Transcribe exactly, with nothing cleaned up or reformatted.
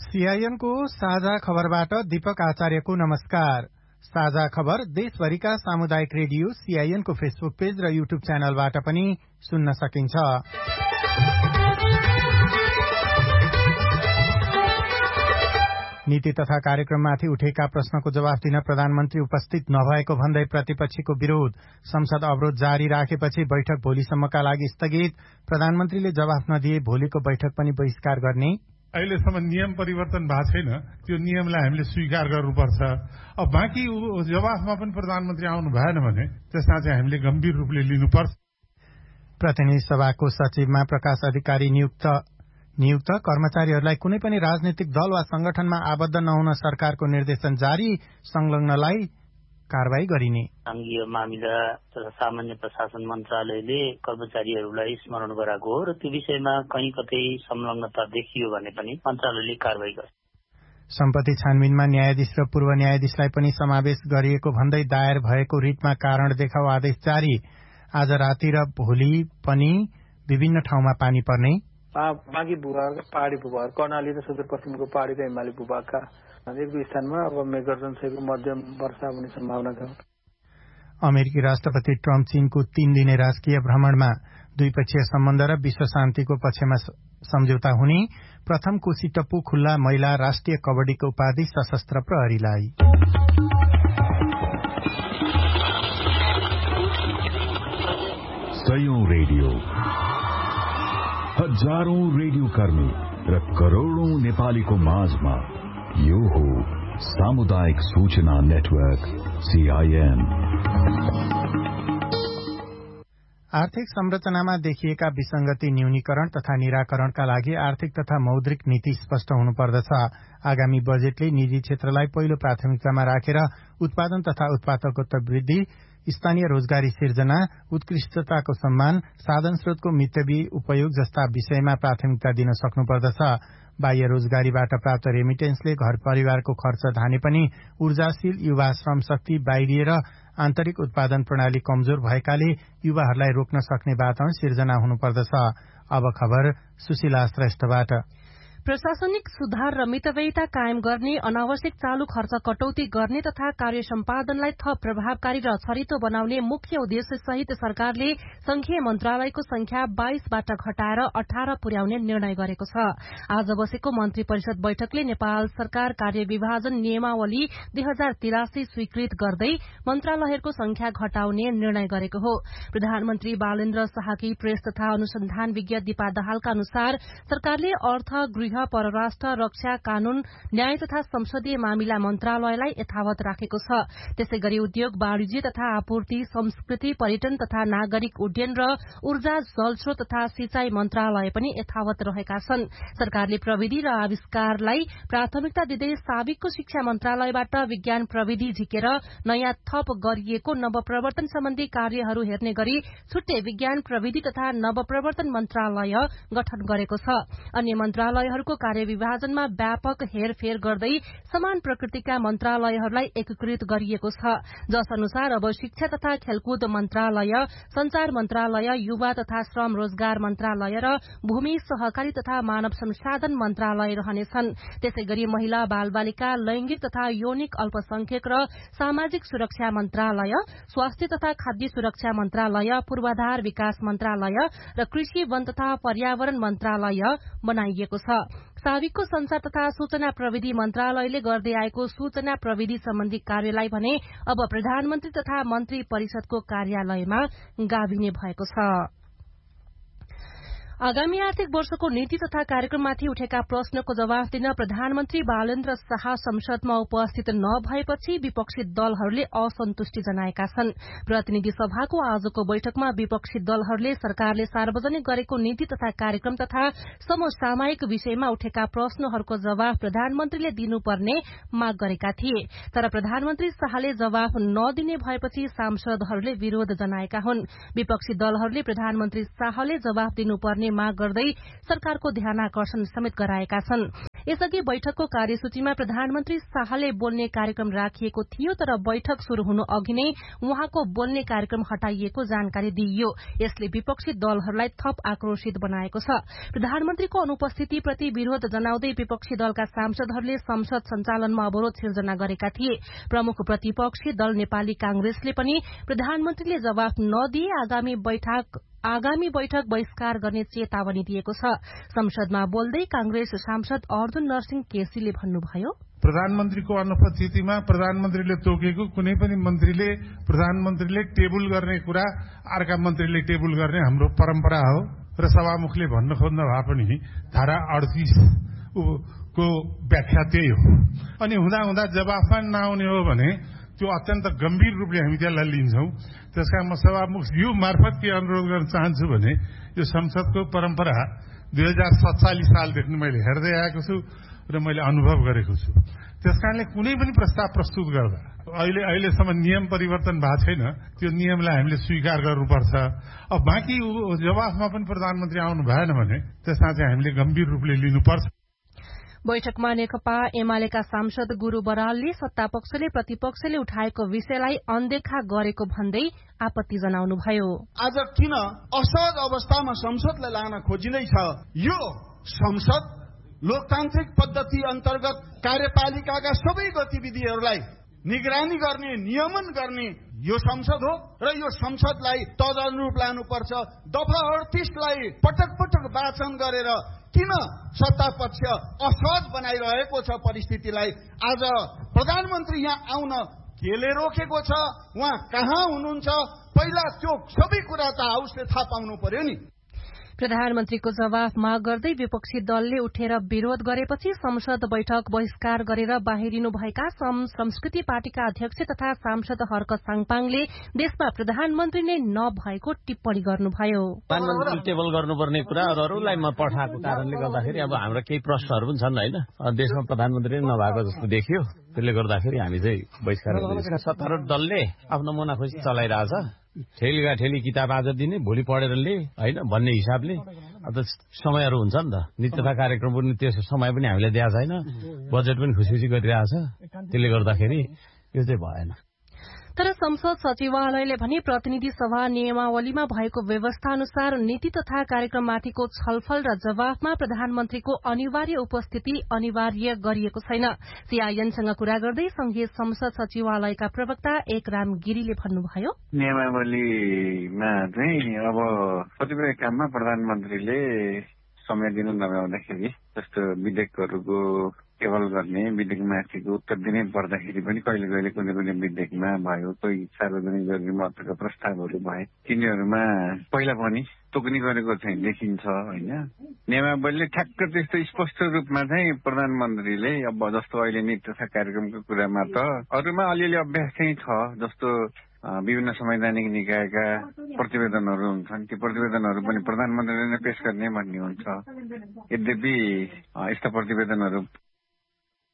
CIN को साझा खबरबाट दीपक आचार्यको नमस्कार। साझा खबर देशभरिका सामुदायिक रेडियो सीआईएन को फेसबुक पेज र युट्युब च्यानलबाट पनि सुन्न सकिन्छ। नीति तथा कार्यक्रममाथि उठेका प्रश्नको जवाफ दिन प्रधानमन्त्री उपस्थित नभएको भन्दै प्रतिपक्षीको विरोध। संसद अवरोध जारी राखेपछि बैठक भोलिसम्मका लागि स्थगित। प्रधानमन्त्रीले जवाफ नदिए भोलिको बैठक पनि बहिष्कार गर्ने। अहिलेसम्म नियम परिवर्तन भएको छैन, त्यो नियमलाई हामीले स्वीकार गर्नुपर्छ। अब बाँकी जवाफमा पनि प्रधानमन्त्री आउनु भएन भने त्यसमा चाहिँ हामीले गम्भीर रूपले लिनुपर्छ। प्रतिनिधि सभाको सचिवमा प्रकाश अधिकारी नियुक्त नियुक्त कर्मचारीहरूलाई कुनै पनि राजनीतिक दल वा संगठनमा आबद्ध नहुन सरकारको निर्देशन जारी। संलग्नलाई कारवाही गरिने। संघीय मामिला तथा सामान्य प्रशासन मन्त्रालयले कर्मचारीहरूलाई स्मरण गराएको हो र त्यो विषयमा कहीँ कतै संलग्नता देखियो भने पनि मन्त्रालयले कारवाही गर्छ। सम्पत्ति छानबिनमा न्यायाधीश र पूर्व न्यायाधीशलाई पनि समावेश गरिएको भन्दै दायर भएको रिटमा कारण देखाउ आदेश जारी। आज राति र भोलि पनि विभिन्न ठाउँमा पानी पर्ने। बाँकी भूभाग पहाड़ी भूभाग कर्णाली र सुदूरपश्चिमको पहाड़ी र हिमाली भूभागका एक दुई स्थानमा अब मेघगर्जन सहितको मध्यम वर्षा हुने सम्भावना छ। अमेरिकी राष्ट्रपति ट्रम्प चीनको तीन दिने राजकीय भ्रमणमा द्विपक्षीय सम्बन्ध र विश्व शान्तिको पक्षमा सम्झौता हुने। प्रथम कोशी टप्पु खुल्ला महिला राष्ट्रिय कबड्डीको उपाधि सशस्त्र प्रहरीलाई। सयौं रेडियो, हजारौं रेडियो कर्मी र करोड़ौं नेपालीको माझमा यो हो सामुदायिक सूचना नेटवर्क सीआईएन। आर्थिक संरचनामा देखिएका विसंगति न्यूनीकरण तथा निराकरणका लागि आर्थिक तथा मौद्रिक नीति स्पष्ट हुनुपर्दछ। आगामी बजेटले निजी क्षेत्रलाई पहिलो प्राथमिकतामा राखेर उत्पादन तथा उत्पादकता वृद्धि, स्थानीय रोजगारी सिर्जना, उत्कृष्टताको सम्मान, साधन स्रोतको मितव्ययी उपयोग जस्ता विषयमा प्राथमिकता दिन सक्नुपर्दछ। बाह्य रोजगारीबाट प्राप्त रेमिटेन्सले घर परिवारको खर्च धाने पनि ऊर्जाशील युवा श्रम शक्ति बाहिरिएर आन्तरिक उत्पादन प्रणाली कमजोर भएकाले युवाहरूलाई रोक्न सक्ने वातावरण सिर्जना हुनुपर्दछ। अब खबर सुशीला श्रेष्ठबाट। प्रशासनिक सुधार र मितव्ययिता कायम गर्ने, अनावश्यक चालू खर्च कटौती गर्ने तथा कार्य सम्पादनलाई थप प्रभावकारी र छरितो बनाउने मुख्य उद्देश्य सहित सरकारले संघीय मन्त्रालयको संख्या बाइसबाट घटाएर अठार पुर्याउने निर्णय गरेको छ। आज बसेको मन्त्री परिषद बैठकले नेपाल सरकार कार्य विभाजन नियमावली दुई हजार तिरासी स्वीकृत गर्दै मन्त्रालयहरूको संख्या घटाउने निर्णय गरेको हो। प्रधानमन्त्री बालेन्द्र शाहकी प्रेस तथा अनुसन्धान विज्ञ दीपा दाहालका अनुसार सरकारले अर्थ, गृह, परराष्ट्र, रक्षा, कानून, न्याय तथा संसदीय मामिला मन्त्रालयलाई यथावत राखेको छ। त्यसै गरी उद्योग, वाणिज्य तथा आपूर्ति, संस्कृति, पर्यटन तथा नागरिक उड्डयन र ऊर्जा, जलस्रोत तथा सिंचाई मन्त्रालय पनि यथावत रहेका छन्। सरकारले प्रविधि र आविष्कारलाई प्राथमिकता दिँदै साविकको शिक्षा मन्त्रालयबाट विज्ञान प्रविधि झिकेर नयाँ थप गरिएको नवप्रवर्तन सम्बन्धी कार्यहरू हेर्ने गरी छुट्टै विज्ञान प्रविधि तथा नवप्रवर्तन मन्त्रालय गठन गरेको छ। अन्य मन्त्रालयहरू को कार्य विभाजनमा व्यापक हेरफेर गर्दै समान प्रकृतिका मन्त्रालयहरूलाई एकीकृत गरिएको छ, जस अनुसार अब शिक्षा तथा खेलकुद मन्त्रालय, संचार मन्त्रालय, युवा तथा श्रम रोजगार मन्त्रालय र भूमि सहकारी तथा मानव संसाधन मन्त्रालय रहनेछन्। त्यसै गरी महिला, बालबालिका, लैंगिक तथा यौनिक अल्पसंख्यक र सामाजिक सुरक्षा मन्त्रालय, स्वास्थ्य तथा खाद्य सुरक्षा मन्त्रालय, पूर्वाधार विकास मन्त्रालय र कृषि, वन तथा पर्यावरण मन्त्रालय बनाइएको छ। साविकको संचार तथा सूचना प्रविधि मन्त्रालयले गर्दै आएको सूचना प्रविधि सम्बन्धी कार्यलाई भने अब प्रधानमन्त्री तथा मन्त्री परिषदको कार्यालयमा गाभिने भएको छ। आगामी आर्थिक वर्षको नीति तथा कार्यक्रममाथि उठेका प्रश्नको जवाफ दिन प्रधानमन्त्री बालेन्द्र शाह संसदमा उपस्थित नभएपछि विपक्षी दलहरूले असन्तुष्टि जनाएका छन्। प्रतिनिधि सभाको आजको बैठकमा विपक्षी दलहरूले सरकारले सार्वजनिक गरेको नीति तथा कार्यक्रम तथा समसामयिक विषयमा उठेका प्रश्नहरूको जवाफ प्रधानमन्त्रीले दिनुपर्ने माग गरेका थिए। तर प्रधानमन्त्री शाहले जवाफ नदिने भएपछि सांसदहरूले विरोध जनाएका हुन्। विपक्षी दलहरूले प्रधानमन्त्री शाहले जवाफ दिनुपर्ने माग गर्दै सरकारको ध्यानाकर्षण समेत गराएका छन्। यसअघि बैठकको कार्यसूचीमा प्रधानमन्त्री शाहले बोल्ने कार्यक्रम राखिएको थियो, तर बैठक शुरू हुनु अघि नै उहाँको बोल्ने कार्यक्रम हटाइएको जानकारी दिइयो। यसले विपक्षी दलहरूलाई थप आक्रोशित बनाएको छ। प्रधानमन्त्रीको अनुपस्थितिप्रति विरोध जनाउँदै विपक्षी दलका सांसदहरूले संसद सञ्चालनमा अवरोध सिर्जना गरेका थिए। प्रमुख प्रतिपक्षी दल नेपाली कांग्रेसले पनि प्रधानमन्त्रीले जवाफ नदिए आगामी बैठक आगामी बैठक बहिष्कार गर्ने चेतावनी दिएको छ। संसदमा बोल्दै कांग्रेस सांसद अर्जुन नरसिंह केसीले भन्नुभयो, प्रधानमन्त्रीको अनुपस्थितिमा प्रधानमन्त्रीले तोकेको कुनै पनि मन्त्रीले प्रधानमन्त्रीले टेबल गर्ने कुरा अर्का मन्त्रीले टेबल गर्ने हाम्रो परम्परा हो र सभामुखले भन्न खोज्न भए पनि धारा अडतिस को व्याख्या त्यही हो। अनि हुँदा हुँदा जवाफमा नआउने हो भने त्यो अत्यन्त गम्भीर रूपले हामी त्यसलाई लिन्छौं। त्यसकारण म सभामुखज्यू मार्फत के अनुरोध गर्न चाहन्छु भने यो संसदको परम्परा दुई हजार सत्तालिस सालदेखि मैले हेर्दै आएको छु र मैले अनुभव गरेको छु। त्यसकारणले कुनै पनि प्रस्ताव प्रस्तुत गर्दा अहिले अहिलेसम्म नियम परिवर्तन भएको छैन, त्यो नियमलाई हामीले स्वीकार गर्नुपर्छ। अब बाँकी जवाफमा पनि प्रधानमन्त्री आउनु भएन भने त्यसमा चाहिँ हामीले गम्भीर रूपले लिनुपर्छ। बैठकमा नेकपा एमालेका सांसद गुरू बरालले सत्तापक्षले प्रतिपक्षले उठाएको विषयलाई अनदेखा गरेको भन्दै आपत्ति जनाउनुभयो। आज किन असहज अवस्थामा संसदलाई लान खोजिँदैछ? यो संसद लोकतान्त्रिक पद्धति अन्तर्गत कार्यपालिकाका सबै गतिविधिहरूलाई निगरानी गर्ने, नियमन गर्ने यो संसद हो र यो संसदलाई तदनुरूप लानुपर्छ। दफा अडतिसलाई पटक पटक वाचन गरेर किन सत्ता पक्ष असहज बनाइरहेको छ परिस्थितिलाई? आज प्रधानमन्त्री यहाँ आउन केले रोकेको छ? उहाँ कहाँ हुनुहुन्छ? पहिला त्यो सबै कुरा त हाउसले थाहा पाउनु पर्यो नि। प्रधानमन्त्रीको जवाफ माग गर्दै विपक्षी दलले उठेर विरोध गरेपछि संसद बैठक बहिष्कार गरेर बाहिरिनुभएका संस्कृति पार्टीका अध्यक्ष तथा सांसद हर्क साङपाङले देशमा प्रधानमन्त्री नै नभएको टिप्पणी गर्नुभयो। प्रधानमन्त्री टेबल गर्नुपर्ने कुरा अरूलाई म पठाएको कारणले गर्दाखेरि अब हाम्रो केही प्रश्नहरू पनि छन् होइन। देशमा प्रधानमन्त्री नै नभएको जस्तो देखियो, त्यसले गर्दाखेरि हामी चाहिँ बहिष्कार गर्दैछौँ। सत्तारूढ दलले आफ्नो मुनाखुसी चलाइरहेछ। ठेलीका ठेली किताब आज दिने, भोलि पढेर ले होइन भन्ने हिसाबले अब समयहरू हुन्छ नि त। नित्यता कार्यक्रम पनि त्यो समय पनि हामीले दिएको छैन, बजेट पनि खुसी खुसी गरिरहेछ। त्यसले गर्दाखेरि यो चाहिँ भएन। तर संसद सचिवालयले भने प्रतिनिधि सभा नियमावलीमा भएको व्यवस्था अनुसार नीति तथा कार्यक्रममाथिको छलफल र जवाफमा प्रधानमन्त्रीको अनिवार्य उपस्थिति अनिवार्य गरिएको छैन। सीआईएनसँग कुरा गर्दै संघीय संसद सचिवालयका प्रवक्ता एकराम गिरीले भन्नुभयो, नियमावलीमा चाहिँ अब कतिपय काममा प्रधानमन्त्रीले समय दिनु नभ्याउँदाखेरि जस्तो विधेयकहरूको टेबल गर्ने, विधेयकमाथिको उत्तर दिनै पर्दाखेरि पनि कहिले कहिले कुनै कुनै विधेयकमा भयो, कोही सार्वजनिक जरुरी महत्त्वका प्रस्तावहरू भए तिनीहरूमा पहिला पनि तोक्ने गरेको चाहिँ देखिन्छ होइन। नियमावलीले ठ्याक्क त्यस्तो स्पष्ट रूपमा चाहिँ प्रधानमन्त्रीले अब जस्तो अहिले नीति तथा कार्यक्रमको कुरामा त अरूमा अलिअलि अभ्यास चाहिँ छ, जस्तो विभिन्न संवैधानिक निकायका प्रतिवेदनहरू हुन्छन्, ती प्रतिवेदनहरू पनि प्रधानमन्त्रीले नै पेश गर्ने भन्ने हुन्छ। यद्यपि यस्ता प्रतिवेदनहरू